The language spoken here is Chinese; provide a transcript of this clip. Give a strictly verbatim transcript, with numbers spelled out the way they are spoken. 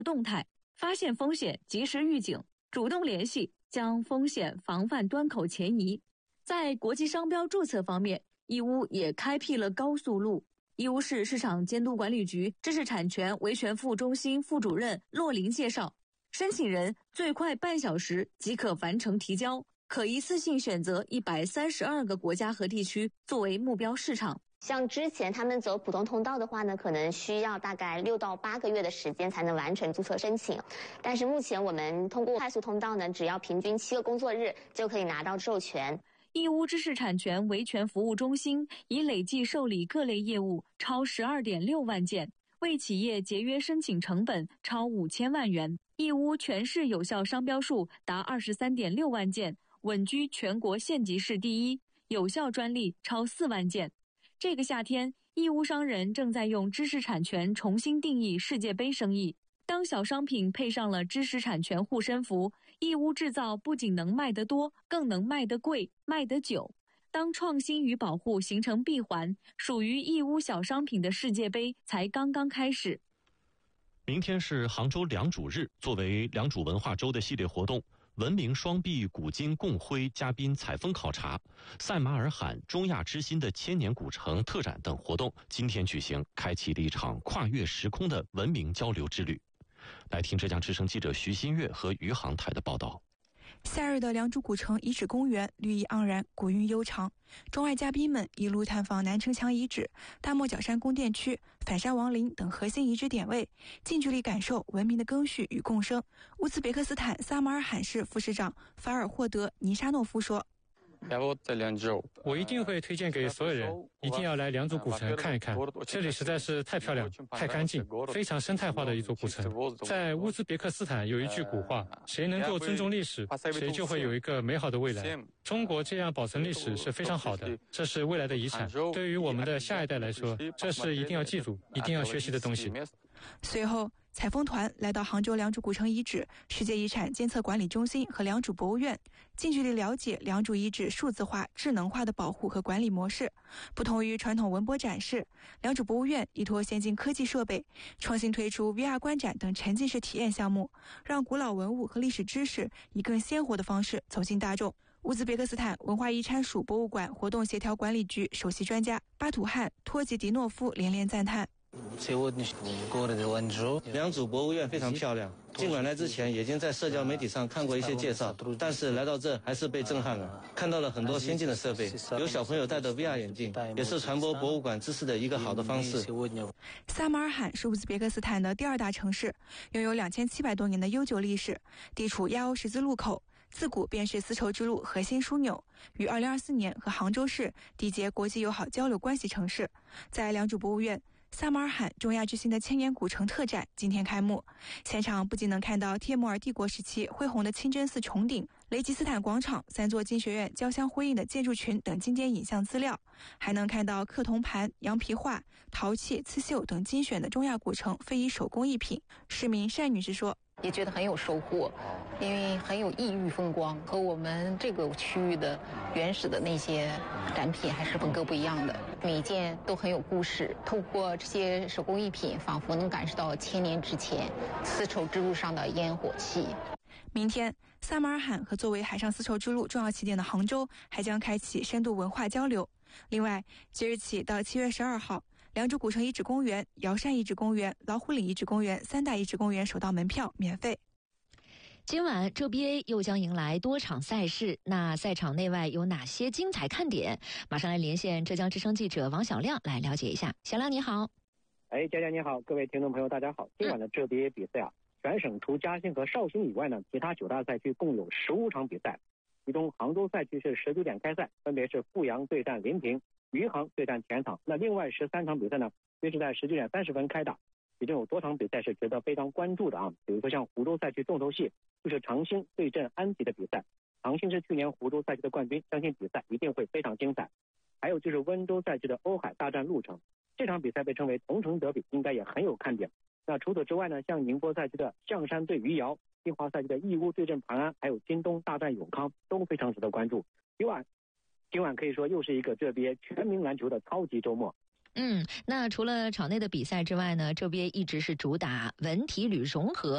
动态，发现风险及时预警，主动联系，将风险防范端口前移。在国际商标注册方面，义乌也开辟了高速路。义乌市市场监督管理局知识产权维权服务中心副主任骆林介绍，申请人最快半小时即可完成提交，可一次性选择一百三十二个国家和地区作为目标市场。 像之前他们走普通通道的话呢，可能需要大概六到八个月的时间才能完成注册申请。但是目前我们通过快速通道呢，只要平均七个工作日就可以拿到授权。 义乌知识产权维权服务中心已累计受理各类业务超 十二点六万件，为企业节约申请成本超五千万元。义乌全市有效商标数达 二十三点六万件，稳居全国县级市第一，有效专利超四万件。这个夏天，义乌商人正在用知识产权重新定义世界杯生意。当小商品配上了知识产权护身符，义乌制造不仅能卖得多，更能卖得贵，卖得久。当创新与保护形成闭环，属于义乌小商品的世界杯才刚刚开始。 明天是杭州良渚日，作为良渚文化周的系列活动，文明双璧古今共徽嘉宾采风考察、赛马尔罕中亚之心的千年古城特展等活动今天举行，开启了一场跨越时空的文明交流之旅。来听浙江之声记者徐新月和余杭台的报道。 夏日的良渚古城遗址公园绿意盎然，古韵悠长。中外嘉宾们一路探访南城墙遗址、大漠角山宫殿区、反山王陵等核心遗址点位，近距离感受文明的更续与共生。乌兹别克斯坦撒马尔罕市副市长法尔霍德尼沙诺夫说， 我一定会推荐给所有人，一定要来良渚古城看一看，这里实在是太漂亮、太干净，非常生态化的一座古城。在乌兹别克斯坦有一句古话，谁能够尊重历史，谁就会有一个美好的未来。中国这样保存历史是非常好的，这是未来的遗产，对于我们的下一代来说，这是一定要记住、一定要学习的东西。 随后采风团来到杭州良渚古城遗址世界遗产监测管理中心和良渚博物院，近距离了解良渚遗址数字化、智能化的保护和管理模式。不同于传统文博展示，良渚博物院依托先进科技设备，创新推出 V R 观展等沉浸式体验项目，让古老文物和历史知识以更鲜活的方式走进大众。乌兹别克斯坦文化遗产署博物馆活动协调管理局首席专家巴图汉托吉迪诺夫连连赞叹。 良渚博物院非常漂亮，尽管来之前已经在社交媒体上看过一些介绍，但是来到这还是被震撼了，看到了很多先进的设备，有小朋友戴的 V R 眼镜，也是传播博物馆知识的一个好的方式。 撒马尔罕是乌兹别克斯坦的第二大城市，拥有两千七百多年的悠久历史，地处亚欧十字路口，自古便是丝绸之路核心枢纽，于二零二四年和杭州市缔结国际友好交流关系城市。在良渚博物院，撒马尔罕中亚之心的千年古城特展今天开幕，现场不仅能看到帖木儿帝国时期恢宏的清真寺穹顶、雷吉斯坦广场、三座经学院交相辉映的建筑群等经典影像资料，还能看到刻铜盘、羊皮画、陶器、刺绣等精选的中亚古城非遗手工艺品。市民单女士说， 也觉得很有收获，因为很有异域风光，和我们这个区域的原始的那些展品还是风格不一样的，每一件都很有故事。透过这些手工艺品，仿佛能感受到千年之前丝绸之路上的烟火气。 明天，撒马尔罕和作为海上丝绸之路重要起点的杭州还将开启深度文化交流。另外，即日起到七月十二号，良渚古城遗址公园、瑶山遗址公园、老虎岭遗址公园三大遗址公园首道门票免费。 今晚浙 B A 又将迎来多场赛事，那赛场内外有哪些精彩看点？马上来连线浙江之声记者王小亮来了解一下。小亮你好。 哎，佳佳你好，各位听众朋友大家好。今晚的浙 B A 比赛啊，全省除嘉兴和绍兴以外呢，其他九大赛区共有十五场比赛。其中杭州赛区是十九点开赛，分别是阜阳对战临平、余杭对战前场。那另外十三场比赛呢，均是在十九点三十分开打。其中有多场比赛是值得非常关注的啊，比如说像湖州赛区重头戏，就是长兴对阵安吉的比赛。长兴是去年湖州赛区的冠军，相信比赛一定会非常精彩。还有就是温州赛区的瓯海大战鹿城，这场比赛被称为同城德比，应该也很有看点。那除此之外呢，像宁波赛区的象山对余姚，金华赛区的义乌对阵磐安，还有京东大战永康，都非常值得关注。今晚今晚可以说又是一个浙 B A 全民篮球的超级周末。 嗯，那除了场内的比赛之外呢，浙 B A 一直是主打文体旅融合。